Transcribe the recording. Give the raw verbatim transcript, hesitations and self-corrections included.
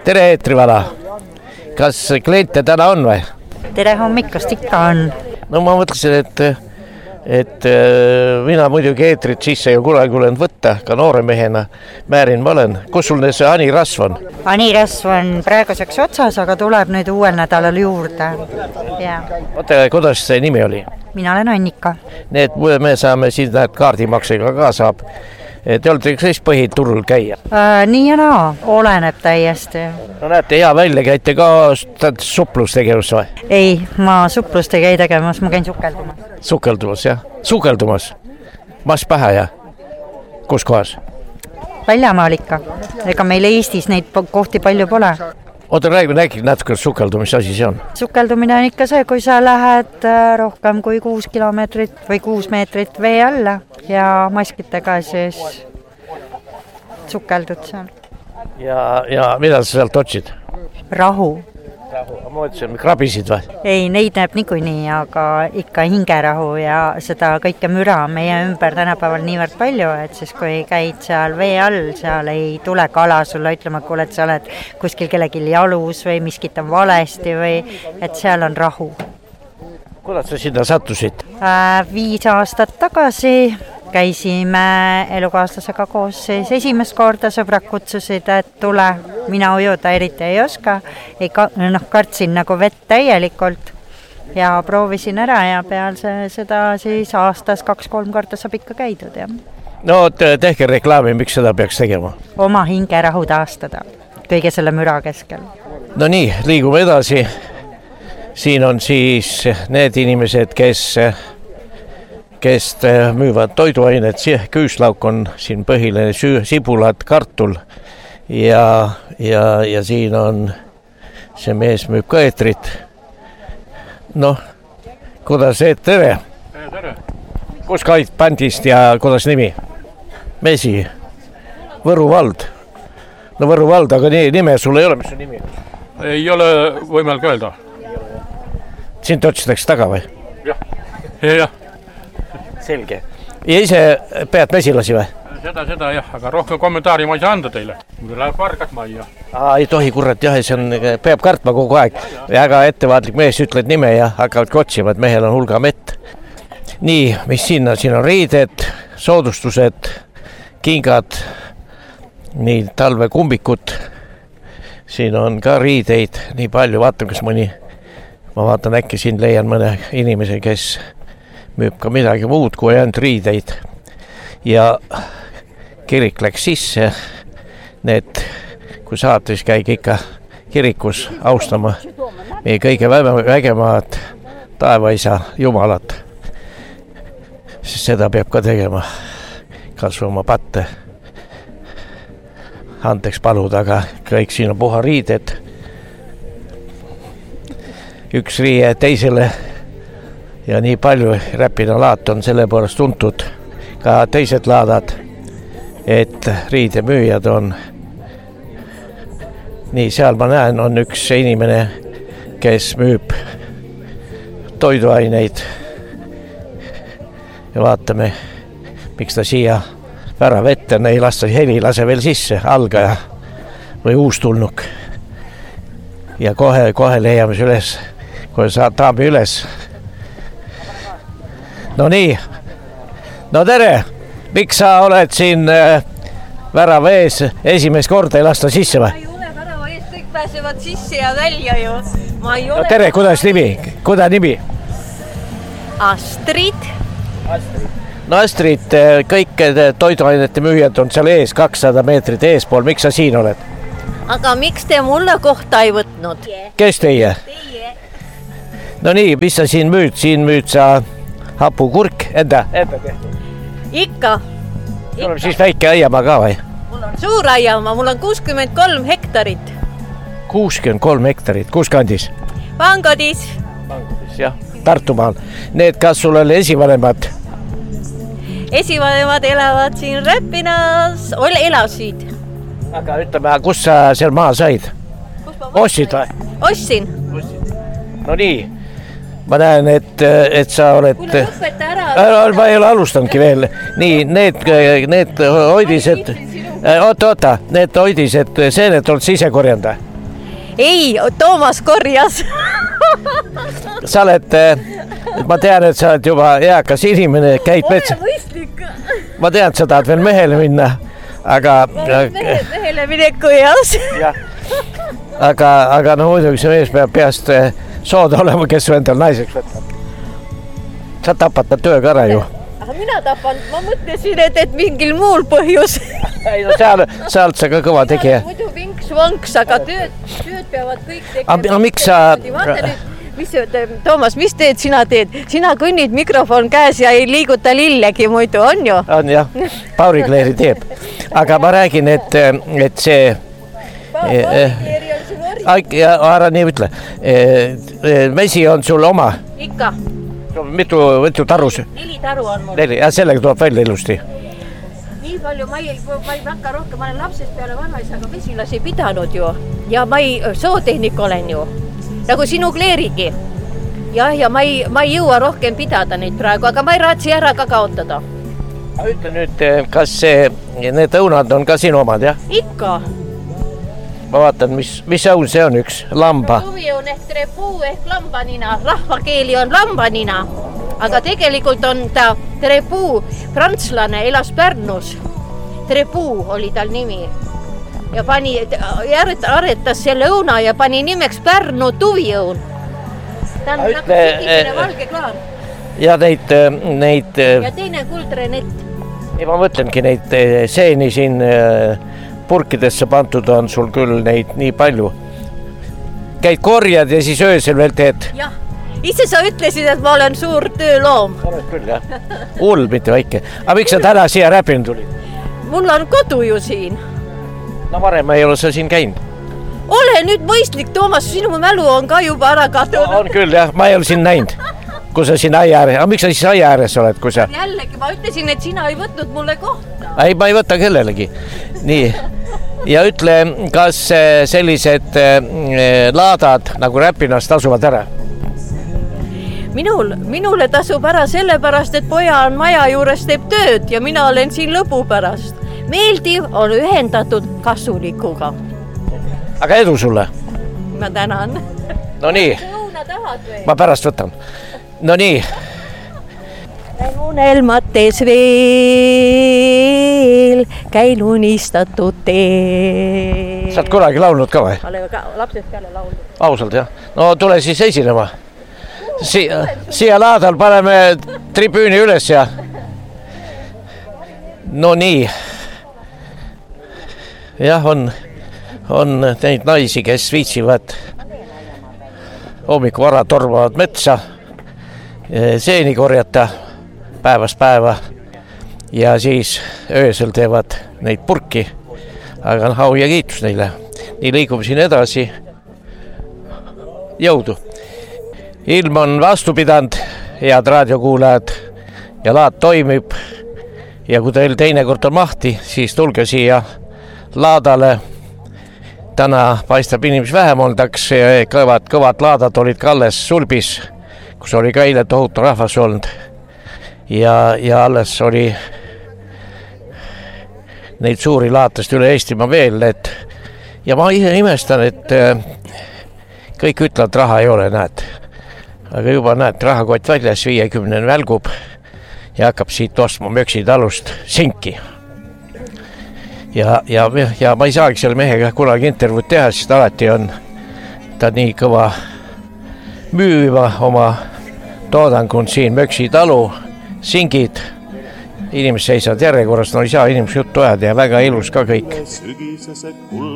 tere eetrivala. Kas kliente täna on või? Tere hommikust, ikka on. No ma mõtlesin, et, et mina muidugi eetrit sisse ei kunagi olen võtta, ka noore mehena määrin ma olen. Kus sul see hanirasv on? Hanirasv on praeguseks otsas, aga tuleb nüüd uuel nädalal juurde. Ja. Oota, kuidas see nimi oli? Mina olen Annika. Need me saame siin kaardimaksega ka saab. Te olete siis põhiturul käia? Äh, nii ja naa, oleneb täiesti. No näete, hea välja, käite ka suplustegevus või? Ei, ma suplust ei käi tegemas, ma käin sukeldumas. Sukeldumas, jah? Sukeldumas? Mas pähe, jah? Kus kohas? Väljamaal ikka. Ega meil Eestis neid kohti palju pole. Oota, räägi, räägi natuke sukeldu, mis asi see on? Sukeldumine on ikka see, kui sa lähed rohkem kui kuus kilomeetrit või kuus meetrit vee alla ja maskitega siis sukeldud seal. Ja, ja mida sa sealt otsid? Rahu. Rahu, ma mõtlesin, krabisid või? Ei, neid näeb niikuinii, aga ikka hingerahu ja seda kõike müra meie ümber tänapäeval niivõrd palju, et siis kui käid seal vee all, seal ei tule kala sulle ütlema, kuule, et sa oled kuskil kellelgi jalus või miskit on valesti või et seal on rahu. Kuidas sa sinna sattusid? Äh, viis aastat tagasi käisime elukaaslasega koos siis esimest korda, sõbrad kutsusid, et tule, mina ujuda eriti ei oska, ei ka, noh, kartsin nagu vett täielikult ja proovisin ära ja peal see, seda siis aastas kaks-kolm korda saab ikka käidud. Ja. No tehke reklaami, miks seda peaks tegema? Oma hingerahu taastada, kõige selle müra keskel. No nii, liigume edasi. Siin on siis need inimesed, kes kes müüvad toiduainet, küüslauk on siin põhiline, sibulad, kartul ja, ja, ja siin on see mees müüb ka eetrit. Noh, kuidas eet, tere? Tere. Kus Kait bandist ja kuidas nimi? Mesi, Võru vald. No Võru vald, aga nii, nime sul ei ole, mis su nimi on? Ei ole võimalik öelda. Sind otsitakse taga või? Jah, jah. Selge. Ja ise pead mesilasi või? Seda, seda jah, aga rohkem kommentaari ma ei saa anda teile. Mul läheb vargas majja. Aa, ei tohi kurrat, jah, see on, peab kartma kogu aeg. Väga ettevaatlik mees, ütled nime ja hakkavad otsima, et mehel on hulga mett. Nii, mis siin on? Siin on riided, soodustused, kingad, nii talvekumbikud. Siin on ka riideid, nii palju. Vaatan, kas mõni, ma vaatan äkki siin leian mõne inimese, kes müüb ka midagi muud kui ainult riideid ja kirik läks sisse. Need, kui saad, siis käige ikka kirikus austama meie kõige vägemaad taevaisa Jumalat. Siis seda peab ka tegema, kas oma patte andeks paluda, aga kõik siin on puha riided. Üks riie teisele ja nii palju. Räpina laat on selle poolest tuntud ka teised laadad, et riidemüüjad on. Nii, seal ma näen, on üks inimene, kes müüb toiduaineid. Ja vaatame, miks ta siia värava ette on, ei lasta heli, lase veel sisse, algaja või uustulnuk. Ja kohe, kohe leiame üles, kohe saab taami üles. No nii, no tere, miks sa oled siin äh, värava ees esimest korda ei lasta sisse või? Ma ei ole värava ees, kõik pääsevad sisse ja välja ju. Ma ei ole... No tere, kuidas nimi? Kuda nimi? Astrid. Astrid. No Astrid, kõik toiduainete müüjad on seal ees, kakssada meetrit eespool, miks sa siin oled? Aga miks te mulle kohta ei võtnud? Kes teie? Teie. No nii, mis sa siin müüd? Siin müüd sa hapukurk, enda, enda tehtud. Ikka. Sul on siis väike aiamaa ka või? Mul on suur aiamaa, mul on kuuskümmend kolm hektarit. kuuskümmend kolm hektarit, kus kandis? Vangadis. Vangadis, jah, Tartumaal. Need, kas sul oli esivanemad? Esivanemad elavad siin Räpinas, elasid. Aga ütleme, kus sa seal maa said? Ostsid või? Ostsin. No nii. Ma näen, et, et sa oled... Kuule, õpeta ära. Ma ei ole alustanudki veel. Nii, need, need hoidised... Oota, oota, need hoidised, see need oled ise korjanda? ei, Toomas korjas. Sa oled, ma tean, et sa oled juba eakas inimene, käid metsa. Ma tean, et sa tahad veel mehele minna, aga... Mehe, mehele mineku eas. Jah. Aga, aga no muidugi see mees peab peast sooda olema, kes su endal naiseks võtab. Sa tapad ta tööga ära ju. Aga mina tapan, ma mõtlesin, et, et mingil muul põhjus. Ei, no seal, sealt sa ka kõva tegija. Muidu vinks-vonks, aga tööd, tööd peavad kõik tegema. Aga miks sa... Vaata nüüd, mis, Toomas, mis teed sina teed? Sina kõnnid mikrofon käes ja ei liiguta lillegi muidu, on ju? On jah, Pauri Kleeri teeb. Aga ma räägin, et, et see... Pauri Kleeri on sul ori. Ja ära nii ütle. Mesi on sul oma? Ikka. Mitu, mitu tarus? Neli taru on mul. Neli, ja sellega tuleb välja ilusti. Nii palju, ma ei, ma ei hakka rohkem, ma olen lapsest peale vanaisaga mesilasi pidanud ju. Ja ma ei, sootehnik olen ju. Nagu sinu Kleerigi. Jah, ja ma ei, ma ei jõua rohkem pidada neid praegu, aga ma ei raatsi ära ka kaotada. Ütle nüüd, kas see, need õunad on ka sinu omad, jah? Ikka. Ma vaatan, mis, mis õun see on üks? Lamba. Tuviõun ehk trepuu ehk lambanina. Rahvakeeli on lambanina. Aga tegelikult on ta trepuu. Prantslane elas Pärnus. Trepuu oli tal nimi. Ja pani, aretas selle õuna ja pani nimeks Pärnu tuviõun. Ta on nagu sikisene valge klaar. Ja neid, neid... Ja teine kuldrenett. Ja ma mõtlengi neid seeni siin purkidesse pantud on sul küll neid nii palju. Käid korjad ja siis öösel veel teed? Jah. Ise sa ütlesid, et ma olen suur tööloom. Oled küll, jah. Hull, mitte väike. Aga miks sa täna siia räpin tulid? Mul on kodu ju siin. No varem ei ole sa siin käinud. Ole nüüd mõistlik, Toomas, sinu mälu on ka juba ära kadunud. No, on küll, jah. Ma ei ole siin näinud. Kui sa siin aia ääres, aga miks sa siis aia ääres oled, kui sa... Jällegi, ma ütlesin, et sina ei võtnud mulle kohta. Ei, ma ei võta kellelegi. Nii. Ja ütle, kas sellised laadad nagu Räpinas tasuvad ära? Minul, minule tasub ära sellepärast, et poja on maja juures teeb tööd ja mina olen siin lõbu pärast. Meeldiv on ühendatud kasulikuga. Aga edu sulle? Ma tänan. No nii. Õuna tahad või? Ma pärast võtan. No nii. Käin unelmates veel, käin unistatud teel. Sa oled kunagi laulnud ka või? Olen ka lapsest peale laulnud. Ausalt, jah? No tule siis esinema. Si siia laadal paneme tribüüni üles ja... No nii. Jah, on, on neid naisi, kes viitsivad hommiku vara tormavad metsa, seeni korjata päevast päeva ja siis öösel teevad neid purki. Aga au ja kiitus neile. Nii liigume siin edasi. Jõudu. Ilm on vastu pidanud, head raadiokuulajad, ja laad toimib. Ja kui teil teinekord on mahti, siis tulge siia laadale. Täna paistab inimesi vähem oldaks, kõvad, kõvad laadad olid ka alles Sulbis, kus oli ka eile tohutu rahvas olnud. Ja, ja alles oli neid suuri laatast üle Eestimaa veel. Et, ja ma ise imestan, et kõik ütlevad, raha ei ole, näed. Aga juba näed, rahakott väljas, viiekümnen välgub ja hakkab siit ostma Möksi talust sinki. Ja, ja, ja ma ei saagi selle mehega kunagi intervjuud teha, sest alati on ta nii kõva müüva oma toodangun siin Möksi talu, singid. Inimesed seisavad järjekorras, no ei saa inimesed juttu ajada ja väga ilus ka kõik.